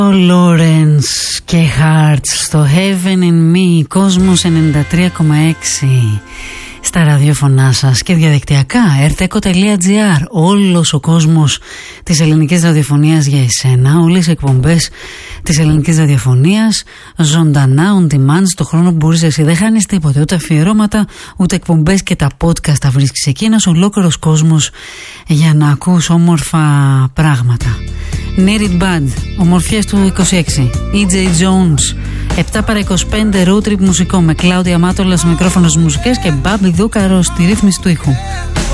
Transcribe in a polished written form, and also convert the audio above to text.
Lawrence και Hearts στο Heaven in Me, Κόσμος 93,6 στα ραδιόφωνά σας και διαδικτυακά rteco.gr. Όλος ο κόσμος της ελληνικής ραδιοφωνίας για εσένα, όλες οι εκπομπές της ελληνικής ραδιοφωνίας ζωντανά on demand στο χρόνο που μπορείς εσύ. Δεν χάνεις τίποτε, ούτε αφιερώματα ούτε εκπομπές, και τα podcast τα βρίσκεις εκεί. Ένας ολόκληρος κόσμος για να ακούς όμορφα πράγματα. Need It Bad, ομορφιές του 26, E.J. Jones, 7 παρά 25 road trip μουσικό με Κλάουδια Μάτολα στο μικρόφωνο στις μουσικές και Μπάμπη Δούκαρο στη ρύθμιση του ήχου.